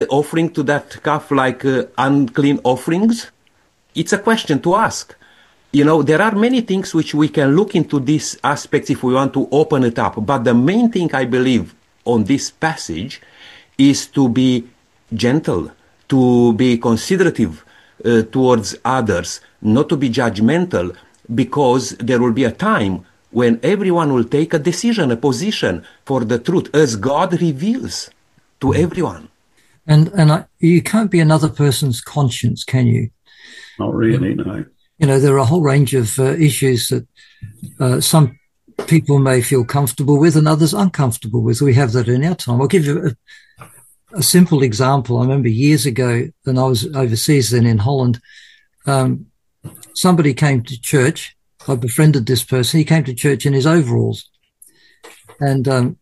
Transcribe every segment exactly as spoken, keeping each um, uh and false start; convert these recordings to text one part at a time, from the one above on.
offering to that calf like uh, unclean offerings? It's a question to ask. You know, there are many things which we can look into these aspects if we want to open it up. But the main thing I believe on this passage is to be gentle, to be considerative uh, towards others, not to be judgmental, because there will be a time when everyone will take a decision, a position for the truth, as God reveals to everyone. And and I, you can't be another person's conscience, can you? Not really, no. You know, there are a whole range of uh, issues that uh, some people may feel comfortable with and others uncomfortable with. We have that in our time. I'll give you a, a simple example. I remember years ago when I was overseas then in Holland, um, somebody came to church. I befriended this person. He came to church in his overalls. And um,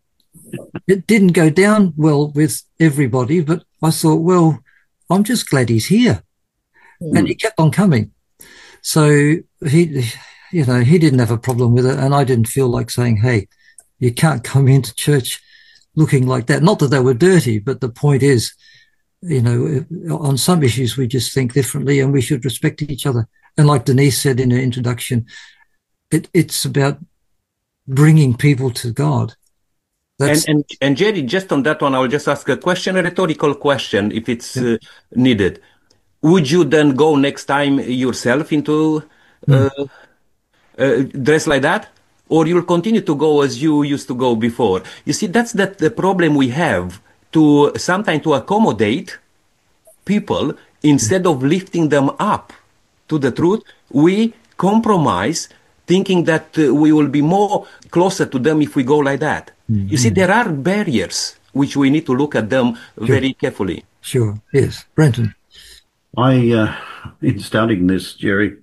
it didn't go down well with everybody, but I thought, well, I'm just glad he's here. Mm. And he kept on coming. So he, you know, he didn't have a problem with it. And I didn't feel like saying, hey, you can't come into church looking like that. Not that they were dirty, but the point is, you know, on some issues, we just think differently and we should respect each other. And like Denise said in her introduction, it, it's about bringing people to God. That's... And, and, and Jerry, just on that one, I will just ask a question, a rhetorical question, if it's yeah. uh, needed. Would you then go next time yourself into uh, mm. uh, dress like that? Or you'll continue to go as you used to go before? You see, that's that the problem we have, to sometimes to accommodate people instead of lifting them up to the truth. We compromise, thinking that uh, we will be more closer to them if we go like that. Mm-hmm. You see, there are barriers which we need to look at them sure. very carefully. Sure, yes. Brenton. I, uh, in studying this, Jerry,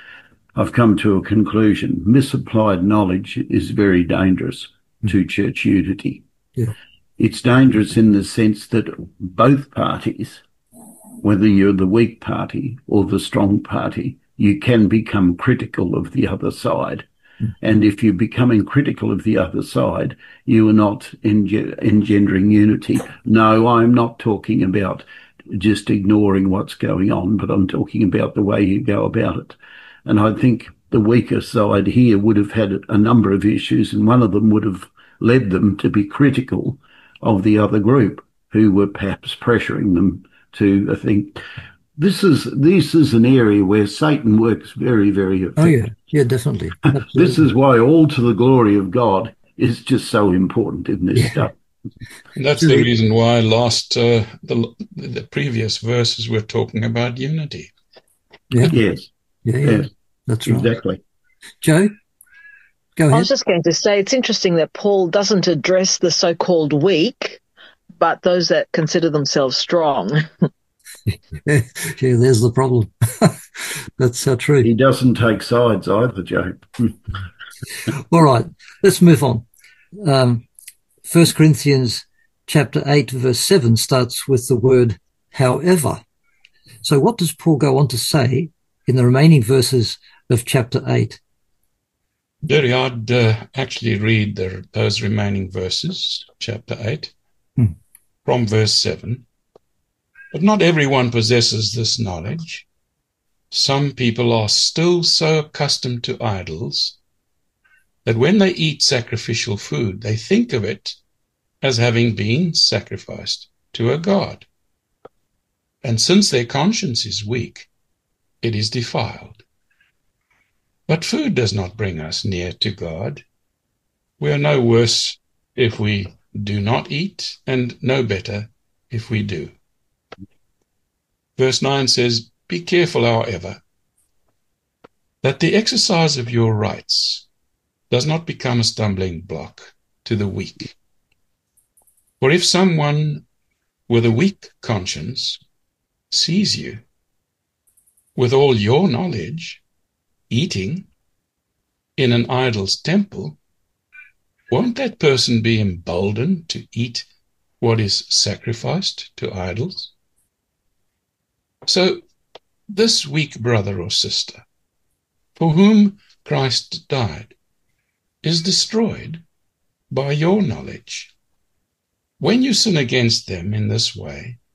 I've come to a conclusion. Misapplied knowledge is very dangerous mm-hmm. to church unity. Yeah. It's dangerous in the sense that both parties, whether you're the weak party or the strong party, you can become critical of the other side. Mm-hmm. And if you're becoming critical of the other side, you are not enge- engendering unity. No, I'm not talking about just ignoring what's going on, but I'm talking about the way you go about it. And I think the weaker side here would have had a number of issues, and one of them would have led them to be critical of the other group who were perhaps pressuring them to, I think, this is this is an area where Satan works very, very effectively. Oh, yeah, yeah, definitely. This is why all to the glory of God is just so important in this yeah. stuff. And that's the reason why last uh, the the previous verses we're talking about unity. Yeah. Yes. Yeah, yeah. Yes. That's right. Exactly. Joe, go ahead. I was just going to say it's interesting that Paul doesn't address the so-called weak, but those that consider themselves strong. yeah, yeah, there's the problem. That's so true. He doesn't take sides either, Joe. All right, let's move on. Um, First Corinthians chapter eight, verse seven starts with the word however. So what does Paul go on to say in the remaining verses of chapter eight? Jerry, I'd uh, actually read the, those remaining verses, chapter eight, hmm. from verse seven. But not everyone possesses this knowledge. Some people are still so accustomed to idols that when they eat sacrificial food, they think of it as having been sacrificed to a god. And since their conscience is weak, it is defiled. But food does not bring us near to God. We are no worse if we do not eat, and no better if we do. Verse nine says, "Be careful, however, that the exercise of your rights does not become a stumbling block to the weak. For if someone with a weak conscience sees you, with all your knowledge, eating in an idol's temple, won't that person be emboldened to eat what is sacrificed to idols? So this weak brother or sister, for whom Christ died, is destroyed by your knowledge. When you sin against them in this way,